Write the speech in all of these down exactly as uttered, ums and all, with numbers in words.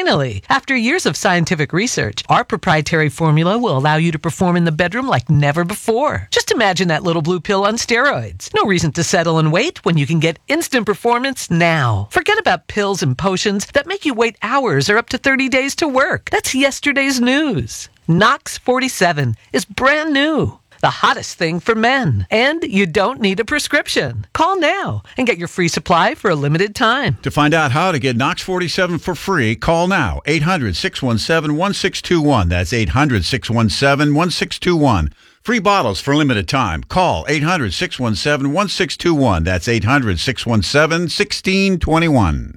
Finally, after years of scientific research, our proprietary formula will allow you to perform in the bedroom like never before. Just imagine that little blue pill on steroids. No reason to settle and wait when you can get instant performance now. Forget about pills and potions that make you wait hours or up to thirty days to work. That's yesterday's news. Knox forty-seven is brand new. The hottest thing for men. And you don't need a prescription. Call now and get your free supply for a limited time. To find out how to get Knox forty-seven for free, call now. eight hundred, six one seven, one six two one. That's eight hundred, six one seven, one six two one. Free bottles for limited time. Call eight hundred, six one seven, one six two one. That's eight hundred, six one seven, one six two one.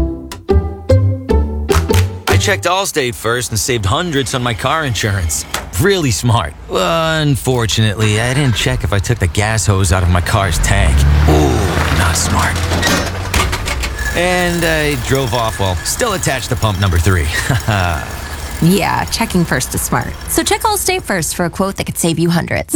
I checked Allstate first and saved hundreds on my car insurance. Really smart. Unfortunately, I didn't check if I took the gas hose out of my car's tank. Ooh, not smart. And I drove off while still attached to pump number three. Yeah, checking first is smart. So check Allstate first for a quote that could save you hundreds.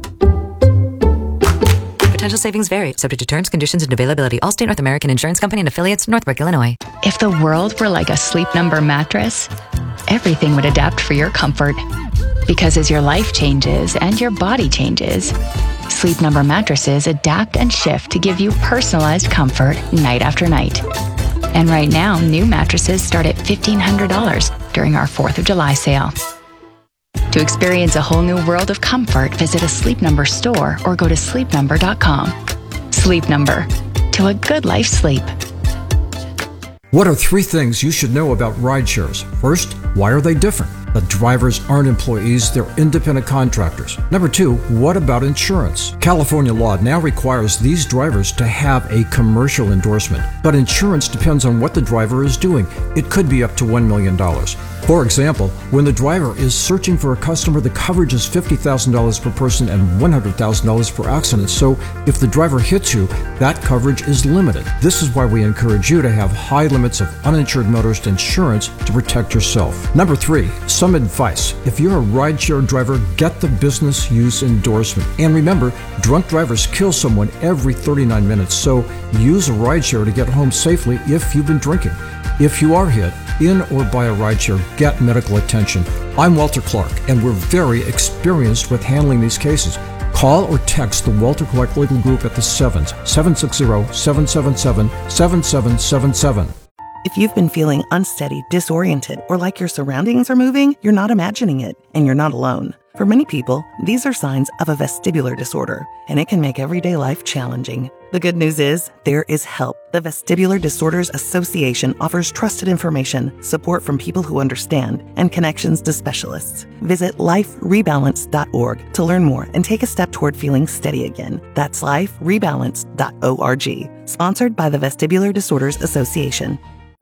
Potential savings vary, subject to terms, conditions, and availability. Allstate North American Insurance Company and affiliates, Northbrook, Illinois. If the world were like a Sleep Number mattress, everything would adapt for your comfort. Because as your life changes and your body changes, Sleep Number mattresses adapt and shift to give you personalized comfort night after night. And right now, new mattresses start at fifteen hundred dollars during our fourth of July sale. To experience a whole new world of comfort, visit a Sleep Number store or go to sleep number dot com. Sleep Number. To a good life sleep. What are three things you should know about ride shares? First, why are they different? The drivers aren't employees, they're independent contractors. Number two, what about insurance? California law now requires these drivers to have a commercial endorsement, but insurance depends on what the driver is doing. It could be up to one million dollars. For example, when the driver is searching for a customer, the coverage is fifty thousand dollars per person and one hundred thousand dollars per accident. So if the driver hits you, that coverage is limited. This is why we encourage you to have high limits of uninsured motorist insurance to protect yourself. Number three, some advice. If you're a rideshare driver, get the business use endorsement. And remember, drunk drivers kill someone every thirty-nine minutes, so use a rideshare to get home safely if you've been drinking. If you are hit in or by a rideshare, get medical attention. I'm Walter Clark, and we're very experienced with handling these cases. Call or text the Walter Clark Legal Group at the sevens, seven six zero, seven seven seven, seven seven seven seven. If you've been feeling unsteady, disoriented, or like your surroundings are moving, you're not imagining it, and you're not alone. For many people, these are signs of a vestibular disorder, and it can make everyday life challenging. The good news is, there is help. The Vestibular Disorders Association offers trusted information, support from people who understand, and connections to specialists. Visit life rebalance dot org to learn more and take a step toward feeling steady again. That's life rebalance dot org. Sponsored by the Vestibular Disorders Association.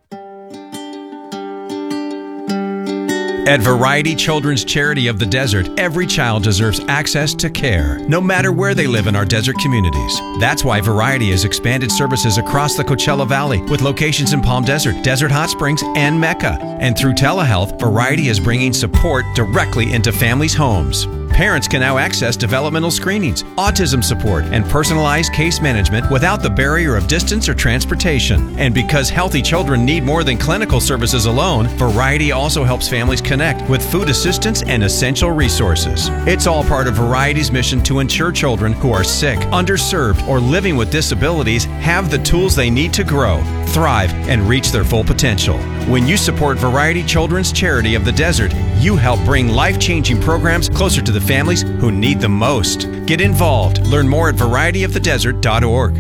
At Variety Children's Charity of the Desert, every child deserves access to care, no matter where they live in our desert communities. That's why Variety has expanded services across the Coachella Valley with locations in Palm Desert, Desert Hot Springs, and Mecca. And through telehealth, Variety is bringing support directly into families' homes. Parents can now access developmental screenings, autism support, and personalized case management without the barrier of distance or transportation. And because healthy children need more than clinical services alone, Variety also helps families connect with food assistance and essential resources. It's all part of Variety's mission to ensure children who are sick, underserved, or living with disabilities have the tools they need to grow, thrive, and reach their full potential. When you support Variety Children's Charity of the Desert, you help bring life-changing programs closer to the families who need them most. Get involved. Learn more at variety of the desert dot org.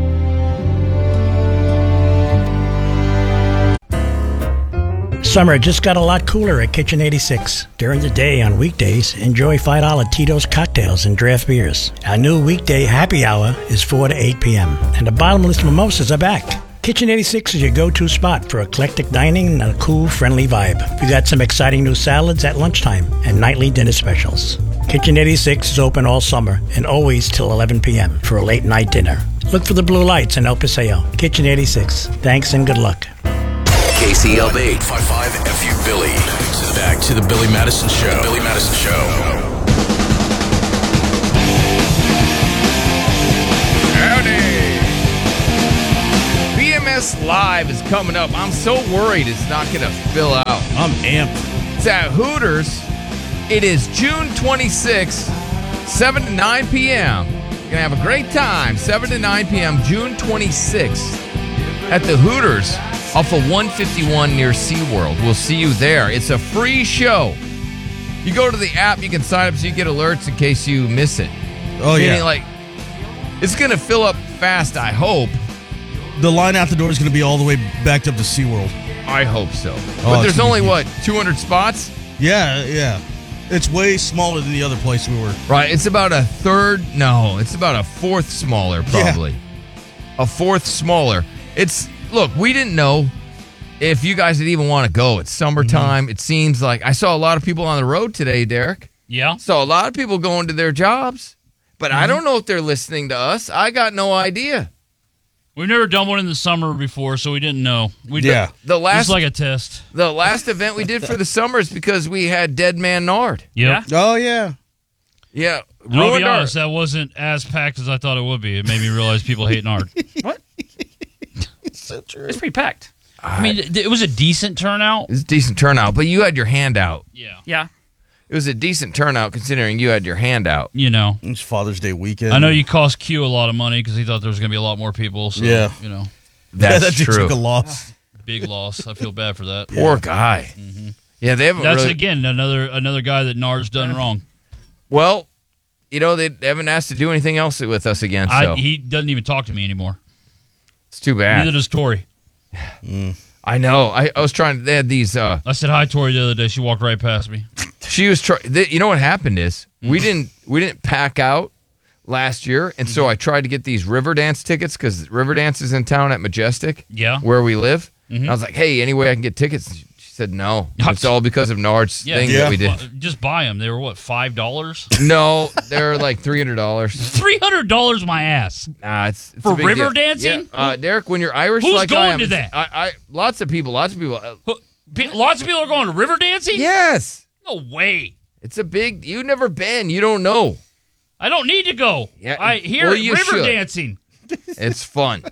Summer just got a lot cooler at Kitchen eighty-six. During the day on weekdays, enjoy five dollar Tito's cocktails and draft beers. Our new weekday happy hour is four to eight p.m. and the bottomless mimosas are back. Kitchen eighty-six is your go-to spot for eclectic dining and a cool, friendly vibe. We got some exciting new salads at lunchtime and nightly dinner specials. Kitchen eighty-six is open all summer and always till eleven p.m. for a late night dinner. Look for the blue lights in El Paseo. Kitchen eighty-six. Thanks and good luck. K C L eight five five F U Billy. Back to the Billy Madison Show. Billy Madison Show. S Live is coming up. I'm so worried it's not going to fill out. I'm amped. It's at Hooters. It is June twenty-sixth, seven to nine p.m. You're going to have a great time. seven to nine p.m., June twenty-sixth, at the Hooters off of one fifty-one near SeaWorld. We'll see you there. It's a free show. You go to the app, you can sign up so you get alerts in case you miss it. Oh, Meaning, yeah. like, it's going to fill up fast, I hope. The line out the door is going to be all the way backed up to SeaWorld. I hope so. Oh, But it's there's gonna only, be what, two hundred spots? Yeah, yeah. It's way smaller than the other place we were. Right, it's about a third, no, it's about a fourth smaller, probably. Yeah. A fourth smaller. It's, look, we didn't know if you guys would even want to go. It's summertime. Mm-hmm. It seems like, I saw a lot of people on the road today, Derek. Yeah. Saw a lot of people going to their jobs, but mm-hmm. I don't know if they're listening to us. I got no idea. We've never done one in the summer before, so we didn't know. We yeah. Did, the last, just like a test. The last event we did for the summer is because we had Dead Man Nard. Yep. Yeah. Oh, yeah. Yeah. And I'll be honest, that wasn't as packed as I thought it would be. It made me realize people hate Nard. What? It's so true. It's pretty packed. I mean, it was a decent turnout. It was a decent turnout, but you had your hand out. Yeah. Yeah. It was a decent turnout considering you had your hand out. You know. It's Father's Day weekend. I know you cost Q a lot of money because he thought there was going to be a lot more people. So, yeah. you know. That's yeah, that true. Took a loss. Big loss. I feel bad for that. Poor guy. Mm-hmm. Yeah, they haven't That's, really... again, another another guy that Nard's done wrong. Well, you know, they haven't asked to do anything else with us again, so... I, he doesn't even talk to me anymore. It's too bad. Neither does Tori. Mm. I know. I, I was trying. They had these. Uh, I said hi, Tori, the other day. She walked right past me. She was trying. You know what happened is we didn't we didn't pack out last year, and so I tried to get these Riverdance tickets because Riverdance is in town at Majestic. Yeah, where we live. Mm-hmm. And I was like, hey, any way I can get tickets? She said no. It's all because of Nard's yeah, thing yeah. that we did. Just buy them. They were what, five dollars? No, they're like three hundred dollars. Three hundred dollars, my ass. Nah, it's, it's for a big river deal. dancing. Yeah. Uh, Derek, when you're Irish, who's like going I am, to that? I, I lots of people. Lots of people. Uh, lots of people are going to river dancing. Yes. No way. It's a big. You've never been. You don't know. I don't need to go. Yeah, I hear well, you river should. dancing. It's fun.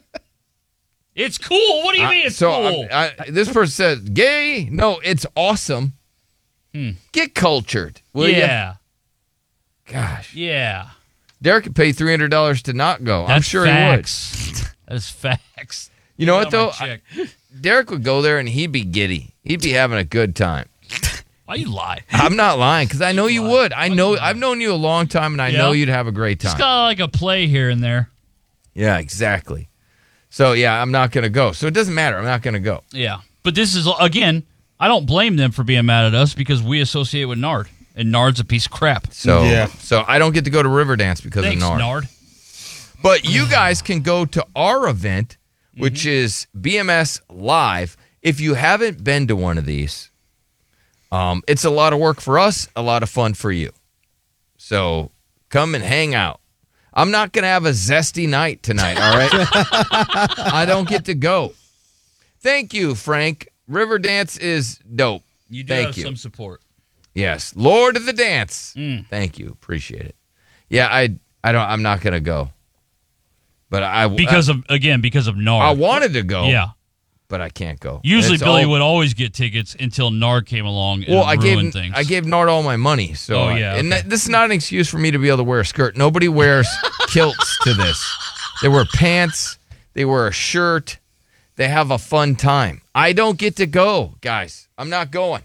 It's cool. What do you I, mean it's so cool? I, I, this person said, "Gay? No, it's awesome. Hmm. Get cultured, will yeah. you?" Gosh. Yeah. Derek could pay three hundred dollars to not go. That's I'm sure facts. he would. That's facts. You know what Get on though? my check. I, Derek would go there and he'd be giddy. He'd be having a good time. Why you lie? I'm not lying because I know you would. I know. I've known you a long time, and I Yeah. know you'd have a great time. It's got like a play here and there. Yeah, exactly. So yeah, I'm not going to go. So it doesn't matter. I'm not going to go. Yeah. But this is, again, I don't blame them for being mad at us because we associate with Nard. And Nard's a piece of crap. So Yeah. so I don't get to go to Riverdance because Thanks, of Nard. Nard. But you guys can go to our event, which Mm-hmm. is B M S Live. If you haven't been to one of these, um, it's a lot of work for us, a lot of fun for you. So come and hang out. I'm not going to have a zesty night tonight, all right? I don't get to go. Thank you, Frank. Riverdance is dope. You do Thank have you. some support. Yes, Lord of the Dance. Mm. Thank you. Appreciate it. Yeah, I I don't I'm not going to go. But I Because I, of, again, because of Nard. I wanted to go. Yeah. But I can't go. Usually It's Billy all- would always get tickets until Nard came along and Well, I ruined gave things. I gave Nard all my money, so Oh, yeah, and okay. that, this is not an excuse for me to be able to wear a skirt. Nobody wears kilts to this. They wear pants. They wear a shirt. They have a fun time. I don't get to go, guys. I'm not going.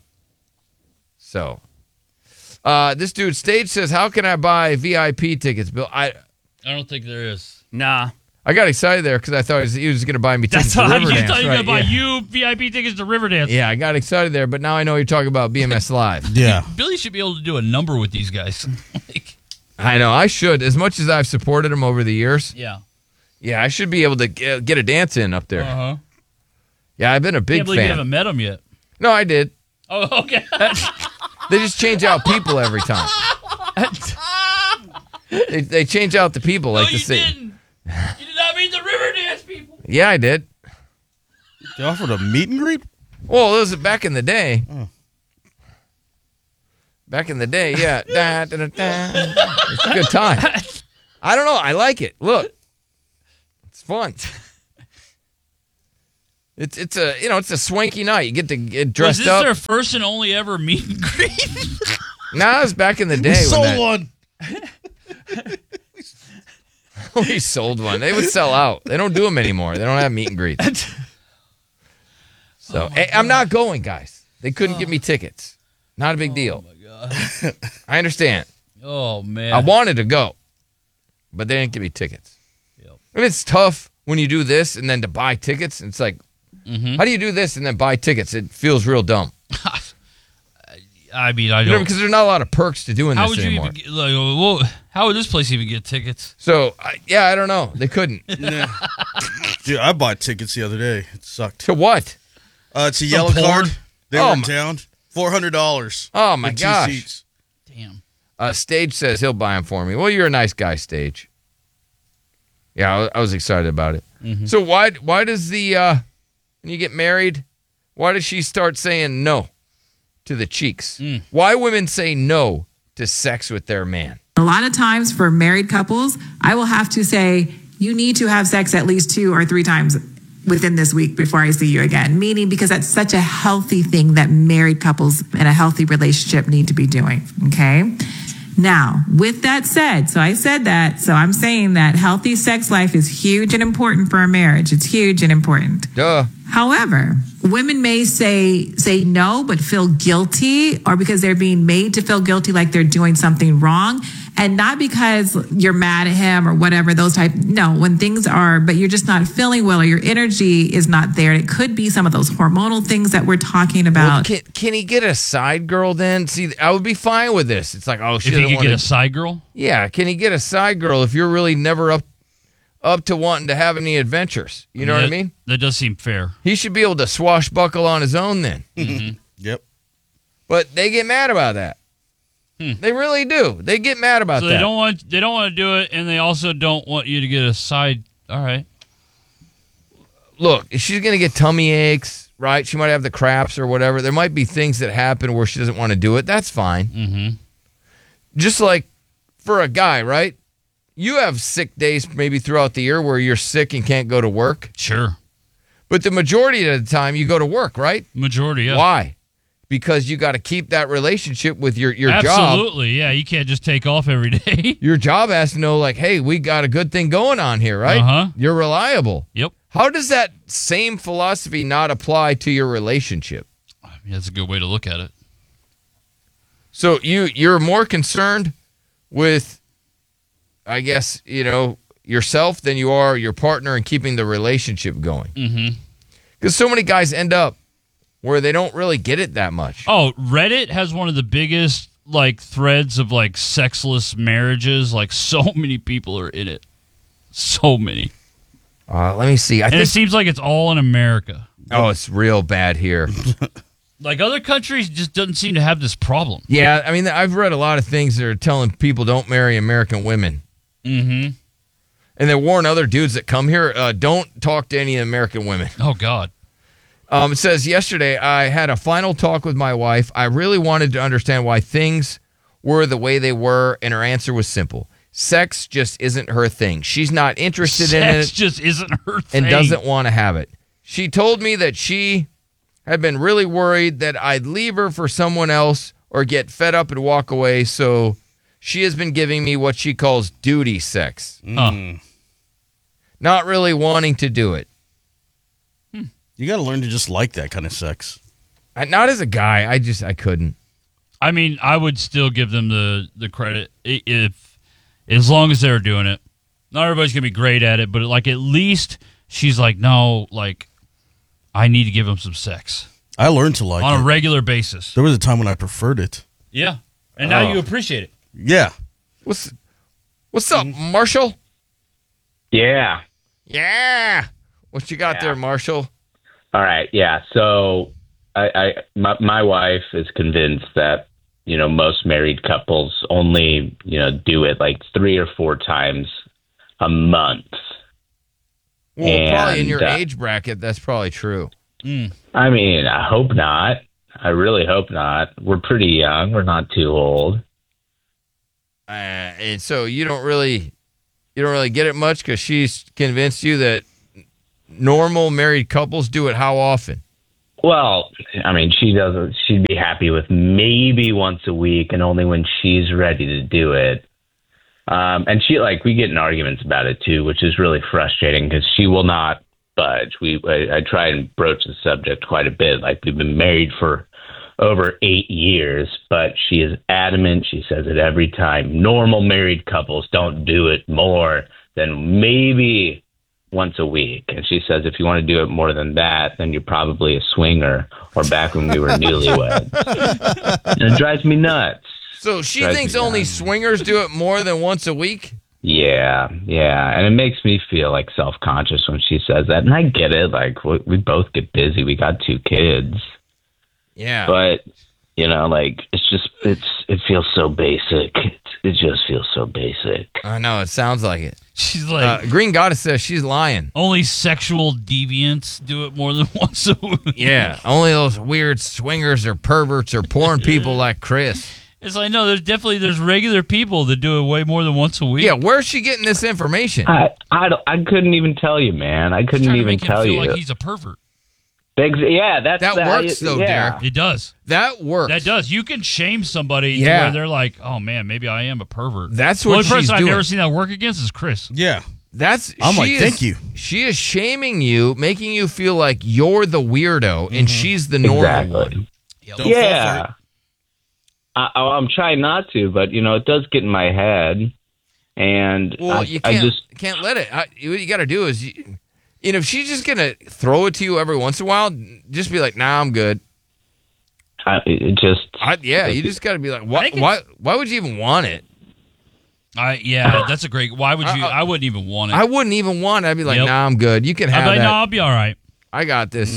So, uh, this dude Stage says, "How can I buy V I P tickets, Bill?" I I don't think there is. Nah. I got excited there because I thought he was, he was going to buy me tickets That's to how you Riverdance. thought you were right, going to buy yeah. you V I P tickets to Riverdance. Yeah, I got excited there, but now I know you're talking about B M S Live. Yeah. Billy should be able to do a number with these guys. like, I know, I should. As much as I've supported them over the years, yeah. yeah, I should be able to get, get a dance in up there. Uh-huh. Yeah, I've been a big Can't believe you fan. haven't met him yet. No, I did. Oh, okay. They just change out people every time. they, they change out the people like no, the you same. didn't. You did not meet the Riverdance people. Yeah, I did. They offered a meet and greet? Well, it was back in the day. Oh. Back in the day, yeah. Da, da, da, da. It's a good time. I don't know. I like it. Look, it's fun. It's it's a you know it's a swanky night. You get to get dressed Was this up. their first and only ever meet and greet? Nah, it was back in the day. We when sold that, one. we sold one. They would sell out. They don't do them anymore. They don't have meet and greets. So Oh hey, I'm not going, guys. They couldn't Oh. give me tickets. Not a big deal. Oh my god. I understand. Oh man. I wanted to go, but they didn't give me tickets. Yep. And it's tough when you do this and then to buy tickets. It's like, Mhm. how do you do this and then buy tickets? It feels real dumb. I mean, I You know, don't. because there's not a lot of perks to doing How this would you anymore. even get, like? Well, how would this place even get tickets? So I, yeah, I don't know. They couldn't. Nah. Dude, I bought tickets the other day. It sucked. To what? Uh, it's a Some yellow porn? card. They Oh, were in my- town. Four hundred dollars. Oh my two gosh. Seats. Damn. Uh, Stage says he'll buy them for me. Well, you're a nice guy, Stage. Yeah, I was, I was excited about it. Mm-hmm. So why why does the uh, when you get married, why does she start saying no to the cheeks? Mm. Why women say no to sex with their man? A lot of times for married couples, I will have to say, you need to have sex at least two or three times within this week before I see you again. Meaning because that's such a healthy thing that married couples in a healthy relationship need to be doing. Okay. Now, with that said, so I said that, so I'm saying that healthy sex life is huge and important for a marriage. It's huge and important. Duh. However, women may say say no, but feel guilty, or because they're being made to feel guilty, like they're doing something wrong, and not because you're mad at him or whatever. Those type. No, when things are, but you're just not feeling well, or your energy is not there. And it could be some of those hormonal things that we're talking Well, about. can, can he get a side girl then? See, I would be fine with this. It's like, oh, she If he doesn't could want get to. a side girl, Yeah, can he get a side girl if you're really never up up to wanting to have any adventures? You know what I that- mean? That does seem fair. He should be able to swashbuckle on his own then. Mm-hmm. Yep. But they get mad about that. Hmm. They really do. They get mad about So that. they don't want they don't want to do it, and they also don't want you to get a side. All right. Look, if she's going to get tummy aches, right? She might have the craps or whatever. There might be things that happen where she doesn't want to do it. That's fine. Mm-hmm. Just like for a guy, right? You have sick days maybe throughout the year where you're sick and can't go to work. Sure. But the majority of the time you go to work, right? Majority, yeah. Why? Because you got to keep that relationship with your, your job. Absolutely, yeah. You can't just take off every day. Your job has to know, like, hey, we got a good thing going on here, right? Uh-huh. You're reliable. Yep. How does that same philosophy not apply to your relationship? I mean, that's a good way to look at it. So you you're more concerned with, I guess, you know, yourself than you are your partner and keeping the relationship going. Mm-hmm. Because so many guys end up where they don't really get it that much. Oh, Reddit has one of the biggest like threads of like sexless marriages. Like so many people are in it. So many. Uh, let me see. I and think, it seems like it's all in America. oh, it's real bad here. Like other countries just doesn't seem to have this problem. Yeah, I mean, I've read a lot of things that are telling people don't marry American women. Mm-hmm. And they warn other dudes that come here, uh, don't talk to any American women. Oh, God. Um, it says, yesterday, I had a final talk with my wife. I really wanted to understand why things were the way they were, and her answer was simple. Sex just isn't her thing. She's not interested in it. Sex just isn't her thing. And doesn't want to have it. She told me that she had been really worried that I'd leave her for someone else or get fed up and walk away, so she has been giving me what she calls duty sex. Huh. Not really wanting to do it. You got to learn to just like that kind of sex. I, not as a guy. I just, I couldn't. I mean, I would still give them the, the credit i- if, as long as they're doing it. Not everybody's going to be great at it, but like at least she's like, no, like, I need to give him some sex. I learned to like on it. a regular basis. There was a time when I preferred it. Yeah. And now Oh. you appreciate it. Yeah. What's What's up, Marshall? Yeah. Yeah. What you got Yeah. there, Marshall? All right. Yeah. So I, I my, my wife is convinced that, you know, most married couples only, you know, do it like three or four times a month. Well, probably in your And, uh, age bracket, that's probably true. Mm. I mean, I hope not. I really hope not. We're pretty young. We're not too old. Uh, and so you don't really, you don't really get it much because she's convinced you that normal married couples do it how often? Well, I mean, she doesn't. She'd be happy with maybe once a week, and only when she's ready to do it. Um, and she like we get in arguments about it too, which is really frustrating because she will not budge. We I, I try and broach the subject quite a bit. Like we've been married for over eight years, but she is adamant. She says it every time. Normal married couples don't do it more than maybe once a week. And she says if you want to do it more than that, then you're probably a swinger or back when we were newlyweds. And it drives me nuts. So she Drives thinks me only nuts. swingers do it more than once a week? Yeah, yeah. And it makes me feel like self-conscious when she says that. And I get it. Like we, we both get busy. We got two kids. Yeah. But, you know, like it's just, it's, it feels so basic. It, it just feels so basic. I know. It sounds like it. She's like, Uh, Green Goddess says she's lying. only sexual deviants do it more than once a week. Yeah. Only those weird swingers or perverts or porn people like Chris. It's like, no, there's definitely, there's regular people that do it way more than once a week. Yeah, where's she getting this information? I, I, don't- I couldn't even tell you, man. I couldn't Trying to even make him tell feel you. like he's a pervert. Ex- yeah, that's That the- works, though, yeah. Derek. It does. That works. That does. You can shame somebody to Yeah. where they're like, oh man, maybe I am a pervert. That's the what only person she's I've doing. never seen that work against is Chris. Yeah. That's I'm she like, is- thank you. She is shaming you, making you feel like you're the weirdo and she's the normal Exactly. one. Don't fall for Yeah. it. I, I'm trying not to, but, you know, it does get in my head. And Well, I, you I can't just, can't let it. I, what you got to do is, you, you know, if she's just gonna throw it to you every once in a while, just be like, "Nah, I'm good." I, it just, I, yeah, you just got to be like, "Why? Why? Why would you even want it?" I yeah, that's a great. Why would you? I wouldn't even want it. I wouldn't even want it. I'd be like, Yep. "Nah, I'm good. You can I'd have be like, that. no, I'll be all right. I got this."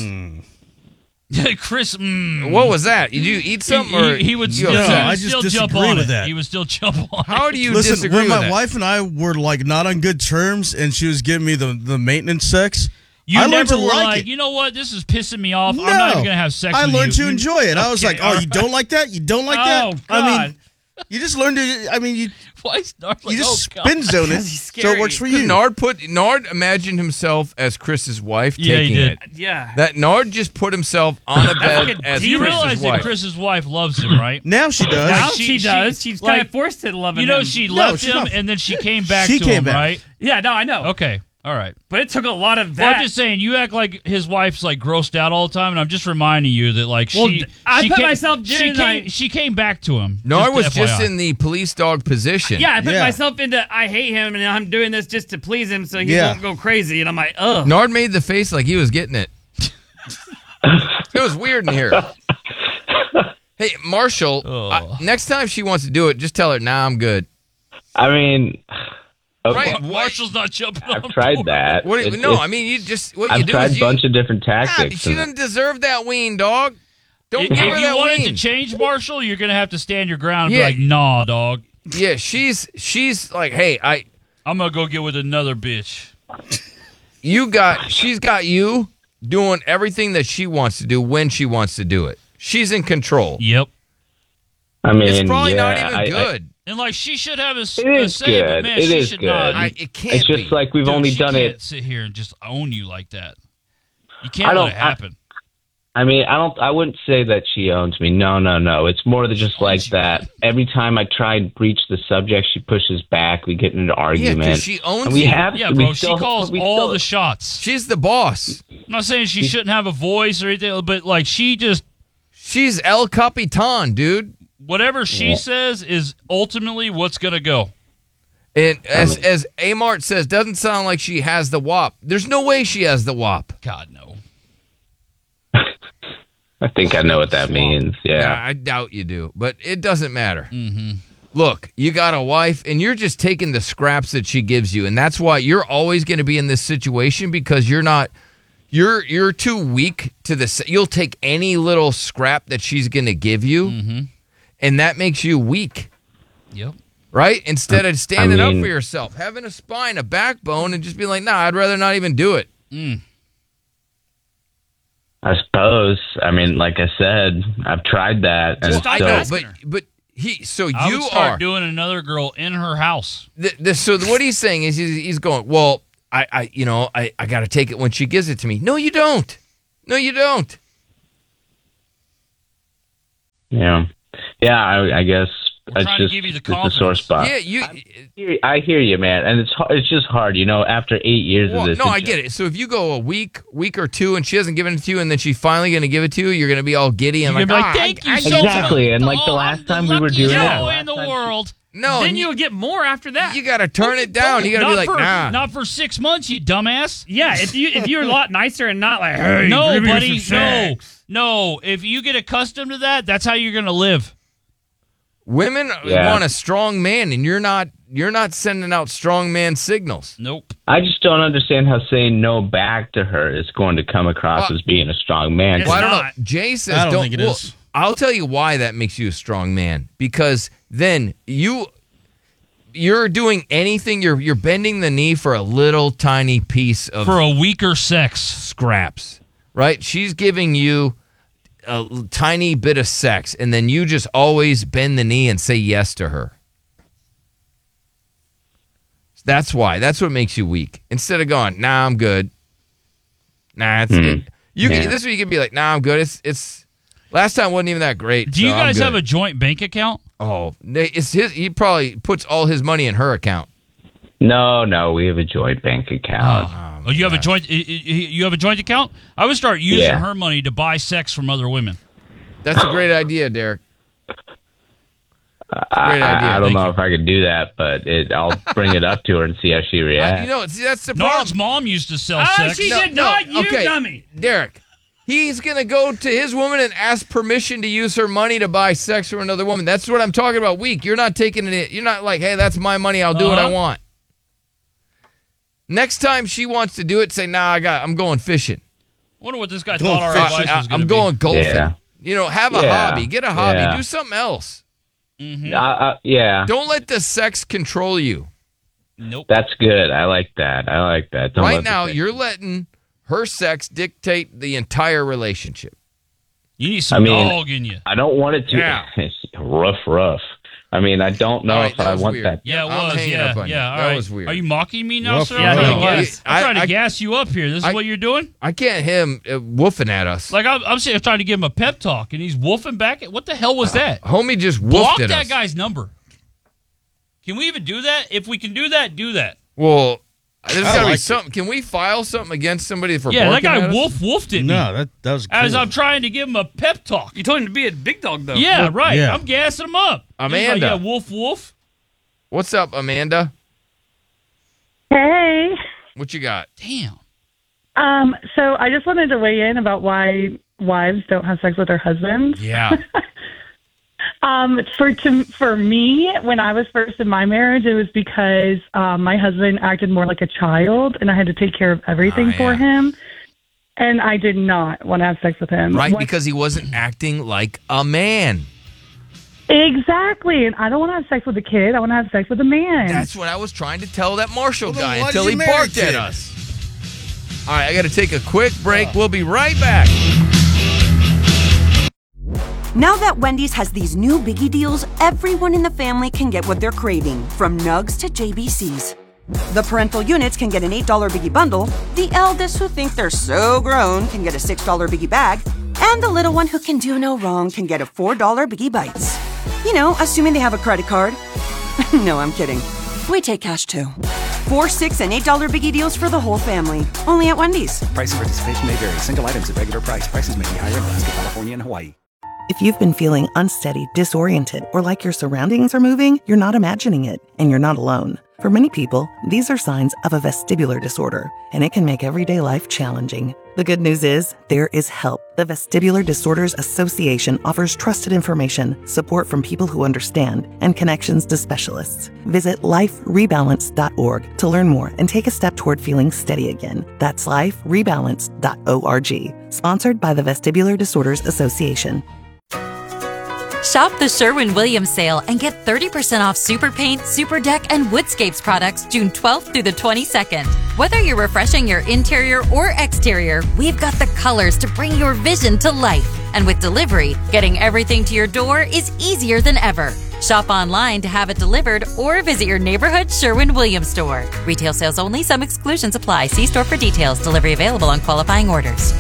Chris, mm, What was that? Did you eat something? He, or he, he would you still, No, he would I just still jump disagree on with it. that. He would still jump on How it. do you Listen, disagree when with my that? wife and I were like not on good terms, and she was giving me the, the maintenance sex, You I never learned to were like, like, it. you know what? This is pissing me off. No, I'm not even gonna have sex. I with learned you. to enjoy it. I was Okay, like, all oh, you don't like that? You don't like Oh, that? I God. mean, you just learn to. I mean, you Why is Nard like, you just oh, spin God. zone it, He's so scary. it works for you. Nard put Nard imagined himself as Chris's wife Yeah, he taking did. it. Yeah. That Nard just put himself on a bed fucking as Do you Chris's realize wife. that Chris's wife loves him, right? Now she does. Now Like, she, she- does. she- She's like, kind of forced to love him. You know, she No, left she's him not. and then she came back She to came him, back. right? Yeah, no, I know. Okay, all right. But it took a lot of Well, that. I'm just saying, you act like his wife's like grossed out all the time, and I'm just reminding you that like Well, she, I she put came, myself she during came, my- she came back to him. Nard was F Y just I. in the police dog position. yeah, I put Yeah. myself into I hate him and I'm doing this just to please him so he Yeah. won't go crazy. And I'm like, ugh. Nard made the face like he was getting it. It was weird in here. Hey, Marshall, I- next time she wants to do it, just tell her, nah, I'm good. I mean, okay. Right, Marshall's not jumping I've on tried board. that. What do you, It's- no, it's- I mean, you just, what you I've do tried is a you, bunch of different Nah, tactics. she and- doesn't deserve that ween, dog. Don't If, give her if you that wanted ween. to change Marshall, you're gonna have to stand your ground and Yeah. be like, nah, dog. Yeah, she's she's like, hey, I I'm gonna go get with another bitch. you got she's got you doing everything that she wants to do when she wants to do it. She's in control. Yep. I mean, It's probably yeah, not even I- I- good. And like she should have a, s- It a is say, but good. man, It she is should good. not. I, it can't It's just be. like we've Dude, only she done can't it. sit here and just own you like that. You I can't don't- let it happen. I mean, I don't. I wouldn't say that she owns me. No, no, no. It's more than just like that. Every time I try and breach the subject, she pushes back. We get into Yeah, argument. 'cause she owns and we you. have. Yeah, we bro. She still- calls we all still- the shots. She's the boss. I'm not saying she shouldn't have a voice or anything, but like she just She's El Capitan, dude. whatever she Yeah. says is ultimately what's gonna go. And as as Amart says, doesn't sound like she has the W A P. There's no way she has the W A P. God no. I think I know what that means. Yeah. I doubt you do, but it doesn't matter. Mm-hmm. Look, you got a wife, and you're just taking the scraps that she gives you, and that's why you're always going to be in this situation because you're not, you're you're too weak to the. You'll take any little scrap that she's going to give you, Mm-hmm. and that makes you weak, Yep. right? Instead of standing I mean- up for yourself, having a spine, a backbone, and just be like, nah, I'd rather not even do it. Mm. I suppose. I mean, like I said, I've tried that, and Well, I still, know, but but he. So I you would start are doing another girl in her house. The, the, so what he's saying is he's, he's going, well, I, I you know, I, I got to take it when she gives it to me. No, you don't. No, you don't. Yeah. Yeah, I, I guess We're it's trying just to give you the it's a sore confidence. spot. Yeah, you. I hear, I hear you, man, and it's hard, it's just hard, you know. After eight years Well, of this, no, it's I just- get it. So if you go a week, week or two, and she hasn't given it to you, and then she's finally going to give it to you, you're going to be all giddy and You're like, gonna be like, "Ah, "Thank I- you I- so Exactly, and like the Oh, last I'm time the we were luckiest doing boy it, in the world. No, then and you'll get more after that. You got to turn it down. You got to Not be like, for, nah. Not for six months, you dumbass. Yeah, if you if you're a lot nicer and not like, hey, No, give me buddy, some no. sex. No, if you get accustomed to that, that's how you're going to live. Women Yeah. want a strong man, and you're not. You're not sending out strong man signals. Nope. I just don't understand how saying no back to her is going to come across Well, as being a strong man. Well, I don't know. Jay says I don't don't. think it well, is. I'll tell you why that makes you a strong man. Because then you you're doing anything. You're you're bending the knee for a little tiny piece of For a weaker sex. scraps, right? She's giving you a l- tiny bit of sex, and then you just always bend the knee and say yes to her. That's why. That's what makes you weak. Instead of going, nah, I'm good. Nah, it's Hmm. it. You Yeah. can, this way you can be like, nah, I'm good. It's it's last time wasn't even that great. Do you so I'm guys good. have a joint bank account? Oh, they- it's his. He probably puts all his money in her account. No, no, we have a joint bank account. Oh, you have a joint. y- y- You have a joint account. I would start using Yeah. her money to buy sex from other women. That's a great idea, Derek. I, great idea. I, I don't Thank know if I could do that, but it, I'll bring it up to her and see how she I, reacts. you know, see, that's the Nard's problem. mom used to sell Oh, sex. she did not, you dummy. Derek. He's gonna go to his woman and ask permission to use her money to buy sex from another woman. That's what I'm talking about. Weak. You're not taking it. You're not like, hey, that's my money. I'll do what I Uh-huh. want. Next time she wants to do it, say, nah, I got. I'm going fishing. Wonder what this guy Going thought our fishing. advice I, was going I'm to going golfing. Yeah. You know, have a Yeah. hobby. Get a hobby. Yeah. Do something else. Mm-hmm. Uh, uh, yeah, Don't let the sex control you. Nope. that's good. I like that. I like that. Don't right let the now, thing- you're letting her sex dictate the entire relationship. You need some I mean, dog in you. I don't want it to. Yeah. It's rough, rough. I mean, I don't know All right, if that I was want weird. that. Yeah, it I'm was. hanging Yeah, up on you. yeah. All That right. was weird. Are you mocking me now, Rough, sir? yeah, I'm trying, to that gas, was. I'm trying I- to I- gas you up here. This is I- what you're doing? I can't hear him uh, woofing at us. Like, I'm, I'm sitting trying to give him a pep talk, and he's woofing back. What the hell was that? Homie just woofed Block at that us. guy's number. Can we even do that? If we can do that, do that. Well, there's I got to be liked something. Can we file something against somebody for Yeah, that barking guy at us? wolf woofed at me. No, that that was cool. As I'm trying to give him a pep talk. You told him to be a big dog, though. Yeah, What- right. Yeah. I'm gassing him up. He's like, Amanda. yeah, woof, woof. What's up, Amanda? Hey. What you got? Damn. Um, so I just wanted to weigh in about why wives don't have sex with their husbands. Yeah. Um, for to, for me, when I was first in my marriage, it was because um, my husband acted more like a child, and I had to take care of everything Ah, for yeah. him. And I did not want to have sex with him. Right, Once- because he wasn't acting like a man. exactly. And I don't want to have sex with a kid. I want to have sex with a man. That's what I was trying to tell that Marshall Well, then guy why until did he you marry barked a at kid? us. All right, I got to take a quick break. We'll be right back. Now that Wendy's has these new biggie deals, everyone in the family can get what they're craving, from nugs to J B Cs. The parental units can get an eight dollar biggie bundle, the eldest who think they're so grown can get a six dollar biggie bag, and the little one who can do no wrong can get a four dollar biggie bites. You know, assuming they have a credit card. No, I'm kidding. We take cash too. Four, six, and eight dollar biggie deals for the whole family. Only at Wendy's. Price and participation may vary. Single items at regular price. Prices may be higher in Alaska, California, and Hawaii. If you've been feeling unsteady, disoriented, or like your surroundings are moving, you're not imagining it, and you're not alone. For many people, these are signs of a vestibular disorder, and it can make everyday life challenging. The good news is, there is help. The Vestibular Disorders Association offers trusted information, support from people who understand, and connections to specialists. Visit life rebalance dot org to learn more and take a step toward feeling steady again. That's life rebalance dot org. Sponsored by the Vestibular Disorders Association. Shop the Sherwin-Williams sale and get thirty percent off Super Paint, Super Deck, and Woodscapes products June twelfth through the twenty-second. Whether you're refreshing your interior or exterior, we've got the colors to bring your vision to life. And with delivery, getting everything to your door is easier than ever. Shop online to have it delivered or visit your neighborhood Sherwin-Williams store. Retail sales only. Some exclusions apply. See store for details. Delivery available on qualifying orders.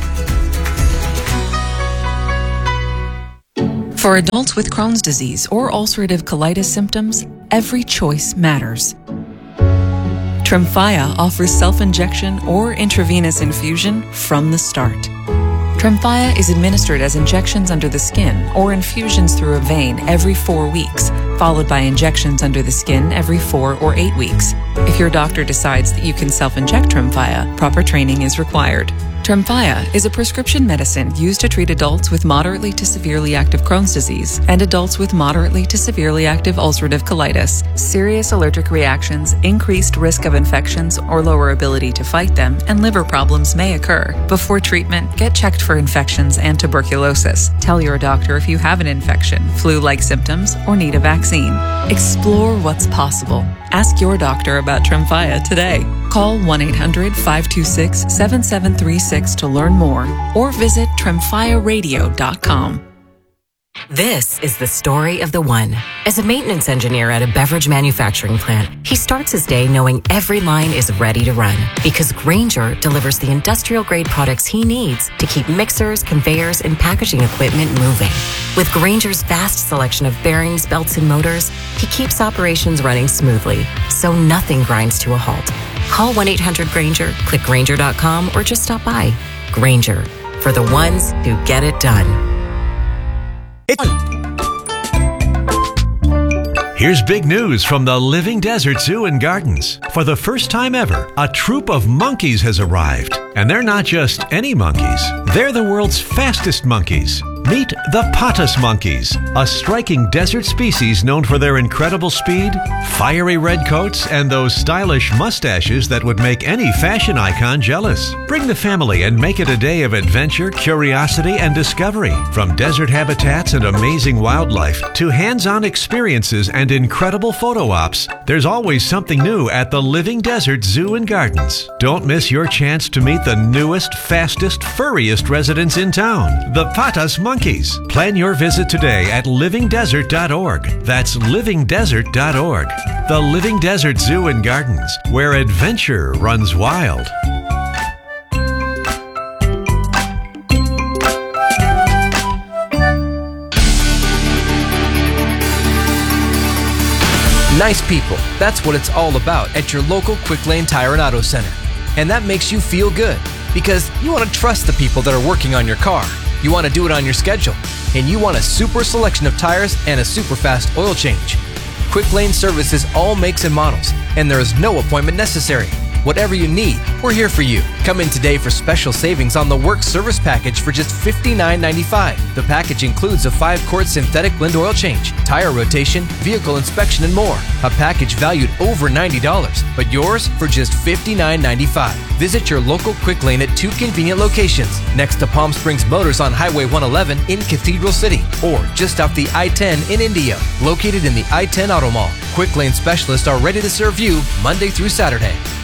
For adults with Crohn's disease or ulcerative colitis symptoms, every choice matters. Tremfya offers self-injection or intravenous infusion from the start. Tremfya is administered as injections under the skin or infusions through a vein every four weeks, followed by injections under the skin every four or eight weeks. If your doctor decides that you can self-inject Tremfya, proper training is required. Tremfya is a prescription medicine used to treat adults with moderately to severely active Crohn's disease and adults with moderately to severely active ulcerative colitis. Serious allergic reactions, increased risk of infections or lower ability to fight them, and liver problems may occur. Before treatment, get checked for infections and tuberculosis. Tell your doctor if you have an infection, flu-like symptoms, or need a vaccine. Explore what's possible. Ask your doctor about Tremfya today. Call one eight hundred, five two six, seven seven three six to learn more or visit tremfya radio dot com. This is the story of the one. As a maintenance engineer at a beverage manufacturing plant, he starts his day knowing every line is ready to run because Grainger delivers the industrial-grade products he needs to keep mixers, conveyors, and packaging equipment moving. With Grainger's vast selection of bearings, belts, and motors, he keeps operations running smoothly, so nothing grinds to a halt. Call one eight hundred Grainger, click Grainger dot com, or just stop by. Grainger, for the ones who get it done. Here's big news from the Living Desert Zoo and Gardens. For the first time ever, a troop of monkeys has arrived. And they're not just any monkeys. They're the world's fastest monkeys. Meet the Patas monkeys, a striking desert species known for their incredible speed, fiery red coats, and those stylish mustaches that would make any fashion icon jealous. Bring the family and make it a day of adventure, curiosity, and discovery. From desert habitats and amazing wildlife to hands-on experiences and incredible photo ops, there's always something new at the Living Desert Zoo and Gardens. Don't miss your chance to meet the newest, fastest, furriest residents in town, the Patas monkeys. Plan your visit today at living desert dot org. That's living desert dot org. The Living Desert Zoo and Gardens, where adventure runs wild. Nice people. That's what it's all about at your local Quick Lane Tire and Auto Center. And that makes you feel good because you want to trust the people that are working on your car. You want to do it on your schedule. And you want a super selection of tires and a super fast oil change. Quick Lane services all makes and models, and there is no appointment necessary. Whatever you need, we're here for you. Come in today for special savings on the Work Service Package for just fifty-nine ninety-five. The package includes a five-quart synthetic blend oil change, tire rotation, vehicle inspection, and more. A package valued over ninety dollars, but yours for just fifty-nine ninety-five. Visit your local Quick Lane at two convenient locations, next to Palm Springs Motors on Highway one eleven in Cathedral City, or just off the I ten in Indio, located in the I ten Auto Mall. Quick Lane specialists are ready to serve you Monday through Saturday.